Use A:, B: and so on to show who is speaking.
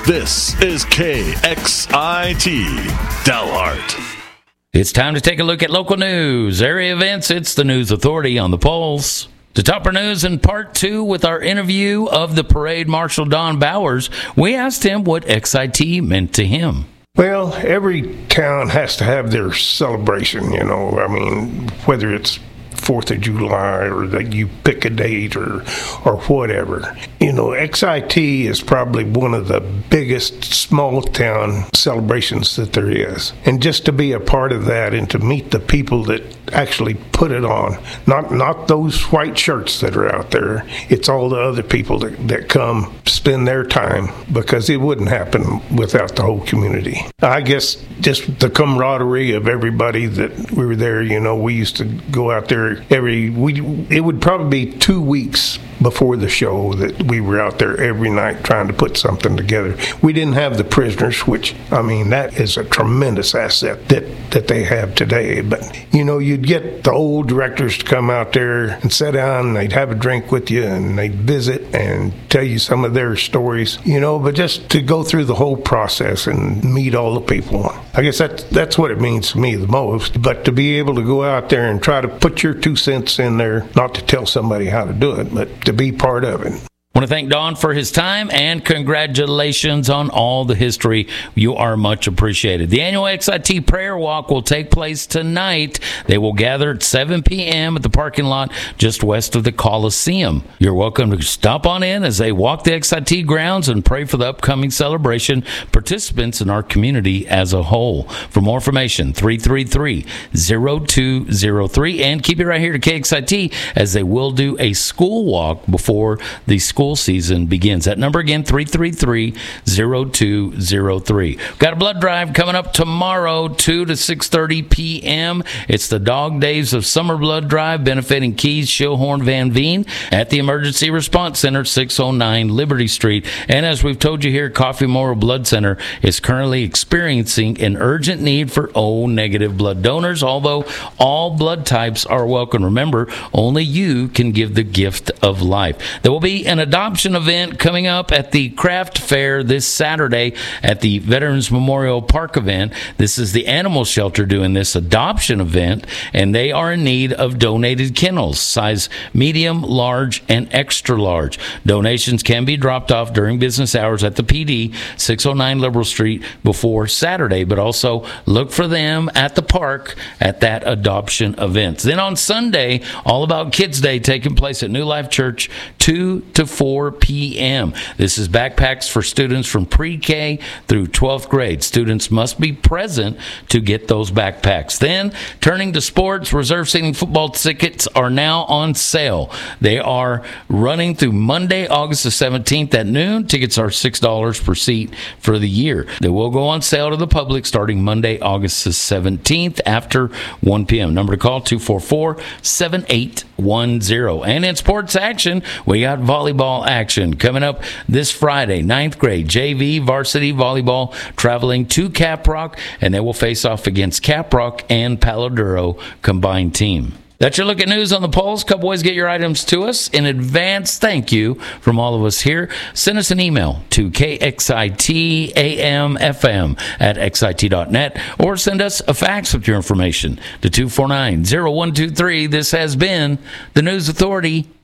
A: This is KXIT Dalhart.
B: It's time to take a look at local news, area events. It's the News Authority on the Pulse. To top our news in part 2 with our interview of the parade marshal Don Bowers, we asked him what XIT meant to him.
C: Well, every town has to have their celebration, you know. I mean, whether it's 4th of July or that you pick a date or whatever. You know, XIT is probably one of the biggest small town celebrations that there is. And just to be a part of that and to meet the people that actually put it on, not those white shirts that are out there, it's all the other people that come spend their time, because it wouldn't happen without the whole community. I guess just the camaraderie of everybody that we were there, you know, we used to go out there it would probably be 2 weeks before the show that we were out there every night trying to put something together. We didn't have the prisoners, which, I mean, that is a tremendous asset that they have today. But, you know, you'd get the old directors to come out there and sit down and they'd have a drink with you and they'd visit and tell you some of their stories, you know, but just to go through the whole process and meet all the people. I guess that's what it means to me the most. But to be able to go out there and try to put your 2 cents in there, not to tell somebody how to do it, but to be part of it.
B: I want to thank Don for his time and congratulations on all the history. You are much appreciated. The annual XIT prayer walk will take place tonight. They will gather at 7 p.m. at the parking lot just west of the Coliseum. You're welcome to stop on in as they walk the XIT grounds and pray for the upcoming celebration, participants in our community as a whole. For more information, 333-0203, and keep it right here to KXIT as they will do a school walk before the school season begins. That number again, 333-0203. Got a blood drive coming up tomorrow, 2 to 6:30 p.m. It's the Dog Days of Summer Blood Drive benefiting Keys, Schillhorn, Van Veen at the Emergency Response Center, 609 Liberty Street. And as we've told you here, Coffee Memorial Blood Center is currently experiencing an urgent need for O-negative blood donors, although all blood types are welcome. Remember, only you can give the gift of life. There will be an adoption event coming up at the Craft Fair this Saturday at the Veterans Memorial Park event. This is the animal shelter doing this adoption event, and they are in need of donated kennels, size medium, large, and extra large. Donations can be dropped off during business hours at the PD, 609 Liberal Street, before Saturday, but also look for them at the park at that adoption event. Then on Sunday, All About Kids Day taking place at New Life Church, 2 to 4 p.m. This is backpacks for students from pre-K through 12th grade. Students must be present to get those backpacks. Then, turning to sports, reserve seating football tickets are now on sale. They are running through Monday, August the 17th at noon. Tickets are $6 per seat for the year. They will go on sale to the public starting Monday, August the 17th after 1 p.m. Number to call, 244-7810. And in sports action, we got volleyball action coming up this Friday. 9th grade JV varsity volleyball traveling to Caprock, and they will face off against Caprock and Palo Duro combined team. That's your look at news on the Pulse. Couple ways to get your items to us. In advance, thank you from all of us here. Send us an email to kxitamfm@xit.net or send us a fax with your information to 249-0123. This has been the News Authority.